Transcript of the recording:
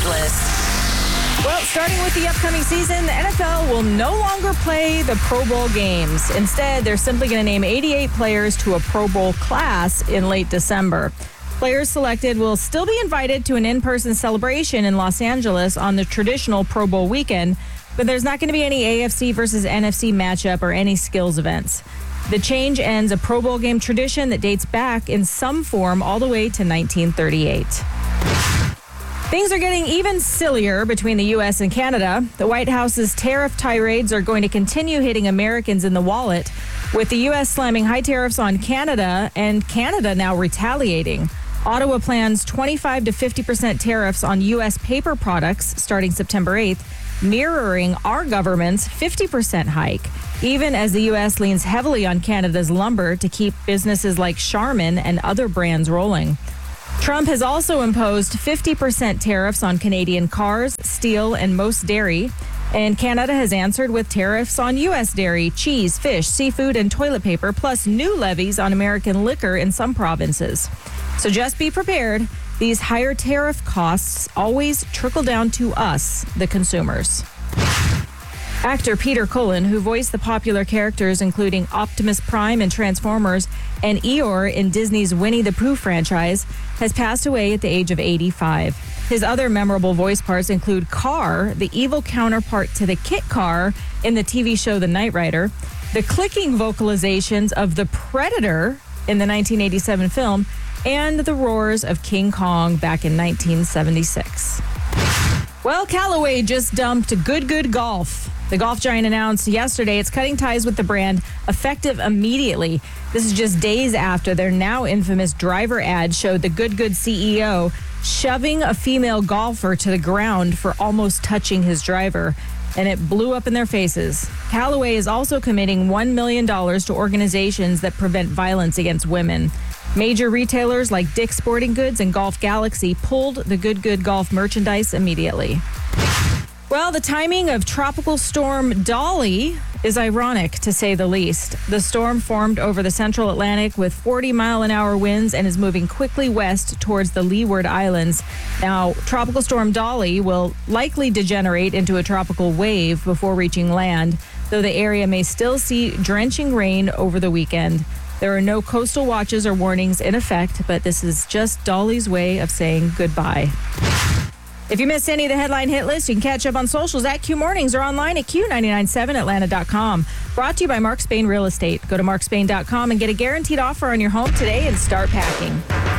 list. Well, starting with the upcoming season, the NFL will no longer play the Pro Bowl games. Instead, they're simply going to name 88 players to a Pro Bowl class in late December. Players selected will still be invited to an in-person celebration in Los Angeles on the traditional Pro Bowl weekend, but there's not going to be any AFC versus NFC matchup or any skills events. The change ends a Pro Bowl game tradition that dates back in some form all the way to 1938. Things are getting even sillier between the U.S. and Canada. The White House's tariff tirades are going to continue hitting Americans in the wallet, with the U.S. slamming high tariffs on Canada and Canada now retaliating. Ottawa plans 25 to 50% tariffs on U.S. paper products starting September 8th, mirroring our government's 50% hike, even as the U.S. leans heavily on Canada's lumber to keep businesses like Charmin and other brands rolling. Trump has also imposed 50% tariffs on Canadian cars, steel, and most dairy. And Canada has answered with tariffs on U.S. dairy, cheese, fish, seafood, and toilet paper, plus new levies on American liquor in some provinces. So just be prepared. These higher tariff costs always trickle down to us, the consumers. Actor Peter Cullen, who voiced the popular characters including Optimus Prime in Transformers and Eeyore in Disney's Winnie the Pooh franchise, has passed away at the age of 85. His other memorable voice parts include Car, the evil counterpart to the Kit Car in the TV show The Knight Rider, the clicking vocalizations of the Predator in the 1987 film, and the roars of King Kong back in 1976. Well, Callaway just dumped Good Golf. The golf giant announced yesterday it's cutting ties with the brand effective immediately. This is just days after their now infamous driver ad showed the Good CEO shoving a female golfer to the ground for almost touching his driver, and it blew up in their faces. Callaway is also committing $1 million to organizations that prevent violence against women. Major retailers like Dick's Sporting Goods and Golf Galaxy pulled the Good Golf merchandise immediately. Well, the timing of Tropical Storm Dolly is ironic, to say the least. The storm formed over the central Atlantic with 40-mile-an-hour winds and is moving quickly west towards the Leeward Islands. Now, Tropical Storm Dolly will likely degenerate into a tropical wave before reaching land, though the area may still see drenching rain over the weekend. There are no coastal watches or warnings in effect, but this is just Dolly's way of saying goodbye. If you missed any of the headline hit list, you can catch up on socials at Q Mornings or online at Q997Atlanta.com. Brought to you by Mark Spain Real Estate. Go to markspain.com and get a guaranteed offer on your home today and start packing.